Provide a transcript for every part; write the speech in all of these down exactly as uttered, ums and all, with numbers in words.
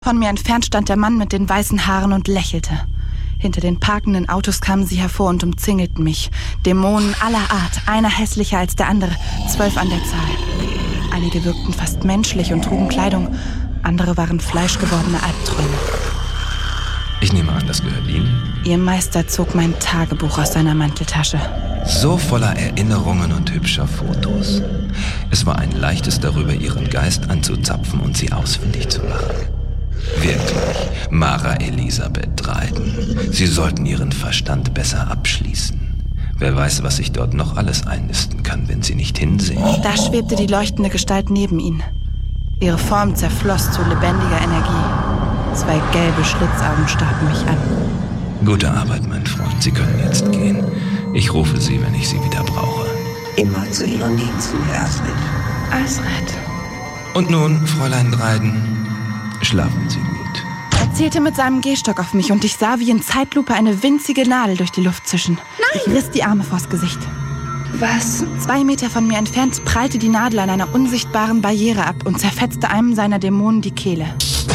Von mir entfernt stand der Mann mit den weißen Haaren und lächelte. Hinter den parkenden Autos kamen sie hervor und umzingelten mich. Dämonen aller Art, einer hässlicher als der andere, zwölf an der Zahl. Einige wirkten fast menschlich und trugen Kleidung, andere waren fleischgewordene Albträume. Ich nehme an, das gehört Ihnen? Ihr Meister zog mein Tagebuch aus seiner Manteltasche. So voller Erinnerungen und hübscher Fotos. Es war ein leichtes darüber, Ihren Geist anzuzapfen und Sie ausfindig zu machen. Wirklich, Mara Elisabeth Dryden. Sie sollten Ihren Verstand besser abschließen. Wer weiß, was sich dort noch alles einnisten kann, wenn Sie nicht hinsehen. Da schwebte die leuchtende Gestalt neben ihnen. Ihre Form zerfloss zu lebendiger Energie. Zwei gelbe Schlitzaugen starrten mich an. Gute Arbeit, mein Freund. Sie können jetzt gehen. Ich rufe Sie, wenn ich Sie wieder brauche. Immer zu Ihren Diensten, Astrid. Astrid. Und nun, Fräulein Dryden, schlafen Sie gut. Er zielte mit seinem Gehstock auf mich und ich sah wie in Zeitlupe eine winzige Nadel durch die Luft zischen. Nein! Ich riss die Arme vors Gesicht. Was? Zwei Meter von mir entfernt prallte die Nadel an einer unsichtbaren Barriere ab und zerfetzte einem seiner Dämonen die Kehle.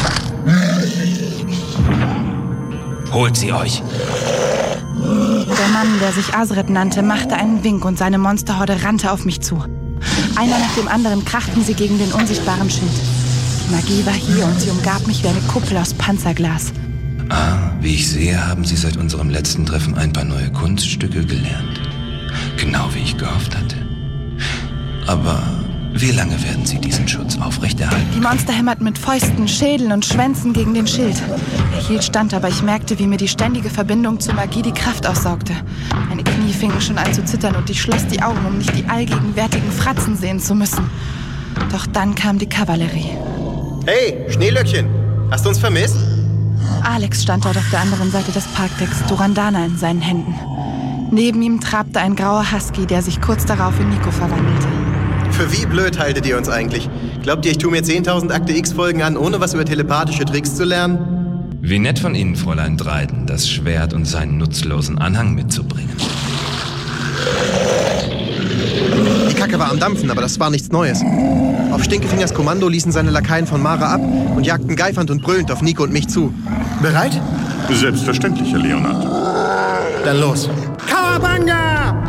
Holt sie euch! Der Mann, der sich Azred nannte, machte einen Wink und seine Monsterhorde rannte auf mich zu. Einer nach dem anderen krachten sie gegen den unsichtbaren Schild. Die Magie war hier und sie umgab mich wie eine Kuppel aus Panzerglas. Ah, wie ich sehe, haben Sie seit unserem letzten Treffen ein paar neue Kunststücke gelernt. Genau wie ich gehofft hatte. Aber wie lange werden Sie diesen Schutz aufrechterhalten? Die Monster hämmerten mit Fäusten, Schädeln und Schwänzen gegen den Schild. Er hielt stand, aber ich merkte, wie mir die ständige Verbindung zur Magie die Kraft aussaugte. Meine Knie fingen schon an zu zittern und ich schloss die Augen, um nicht die allgegenwärtigen Fratzen sehen zu müssen. Doch dann kam die Kavallerie. Hey, Schneelöckchen, hast du uns vermisst? Alex stand dort auf der anderen Seite des Parkdecks, Durandana in seinen Händen. Neben ihm trabte ein grauer Husky, der sich kurz darauf in Nico verwandelte. Für wie blöd haltet ihr uns eigentlich? Glaubt ihr, ich tue mir zehntausend Akte X-Folgen an, ohne was über telepathische Tricks zu lernen? Wie nett von Ihnen, Fräulein Dryden, das Schwert und seinen nutzlosen Anhang mitzubringen. Die Kacke war am Dampfen, aber das war nichts Neues. Auf Stinkefingers Kommando ließen seine Lakaien von Mara ab und jagten geifernd und brüllend auf Nico und mich zu. Bereit? Selbstverständlich, Herr Leonard. Dann los. Kawabanga!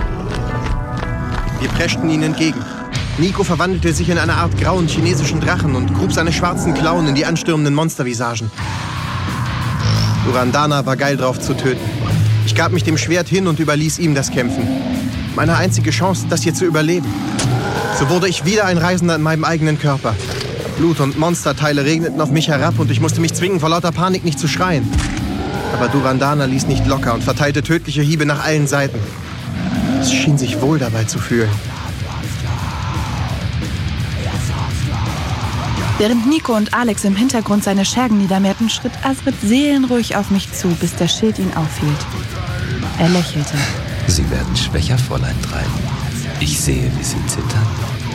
Wir preschten ihnen entgegen. Nico verwandelte sich in eine Art grauen chinesischen Drachen und grub seine schwarzen Klauen in die anstürmenden Monstervisagen. Durandana war geil drauf zu töten. Ich gab mich dem Schwert hin und überließ ihm das Kämpfen. Meine einzige Chance, das hier zu überleben. So wurde ich wieder ein Reisender in meinem eigenen Körper. Blut und Monsterteile regneten auf mich herab und ich musste mich zwingen, vor lauter Panik nicht zu schreien. Aber Durandana ließ nicht locker und verteilte tödliche Hiebe nach allen Seiten. Es schien sich wohl dabei zu fühlen. Während Nico und Alex im Hintergrund seine Schergen niedermehrten, schritt Azred seelenruhig auf mich zu, bis der Schild ihn aufhielt. Er lächelte. Sie werden schwächer, Fräulein Dryden. Ich sehe, wie Sie zittern.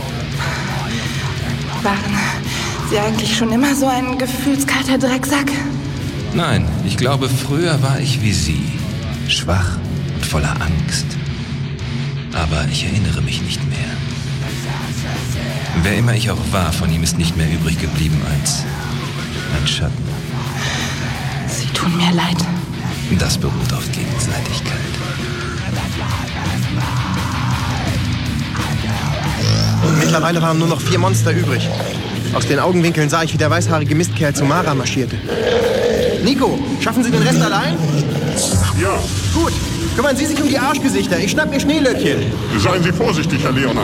Waren Sie eigentlich schon immer so ein gefühlskalter Drecksack? Nein, ich glaube, früher war ich wie Sie. Schwach und voller Angst. Aber ich erinnere mich nicht mehr. Wer immer ich auch war, von ihm ist nicht mehr übrig geblieben als ein Schatten. Sie tun mir leid. Das beruht auf Gegenseitigkeit. Mittlerweile waren nur noch vier Monster übrig. Aus den Augenwinkeln sah ich, wie der weißhaarige Mistkerl zu Mara marschierte. Nico, schaffen Sie den Rest allein? Ja. Gut, kümmern Sie sich um die Arschgesichter. Ich schnapp mir Schneelöckchen. Seien Sie vorsichtig, Herr Leonard.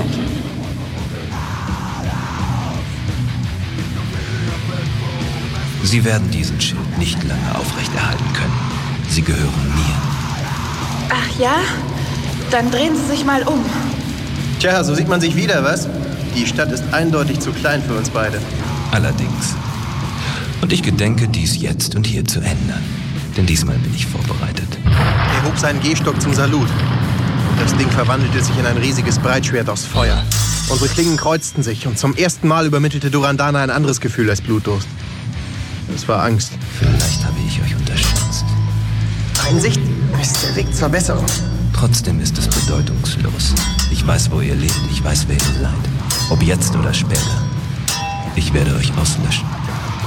Sie werden diesen Schild nicht lange aufrechterhalten können. Sie gehören mir. Ach ja? Dann drehen Sie sich mal um. Tja, so sieht man sich wieder, was? Die Stadt ist eindeutig zu klein für uns beide. Allerdings. Und ich gedenke, dies jetzt und hier zu ändern. Denn diesmal bin ich vorbereitet. Er hob seinen Gehstock zum Salut. Das Ding verwandelte sich in ein riesiges Breitschwert aus Feuer. Unsere Klingen kreuzten sich und zum ersten Mal übermittelte Durandana ein anderes Gefühl als Blutdurst. Es war Angst. Vielleicht habe ich euch unterschätzt. Einsicht ist der Weg zur Besserung. Trotzdem ist es bedeutungslos. Ich weiß, wo ihr lebt. Ich weiß, wer ihr seid. Ob jetzt oder später. Ich werde euch auslöschen.